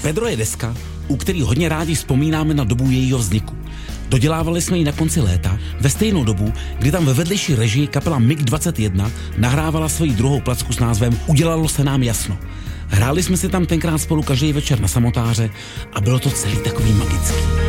Pedro je deska, u který hodně rádi vzpomínáme na dobu jejího vzniku. Dodělávali jsme ji na konci léta, ve stejnou dobu, kdy tam ve vedlejší režii kapela MiG-21 nahrávala svoji druhou placku s názvem Udělalo se nám jasno. Hráli jsme si tam tenkrát spolu každý večer na samotáře a bylo to celý takový magický.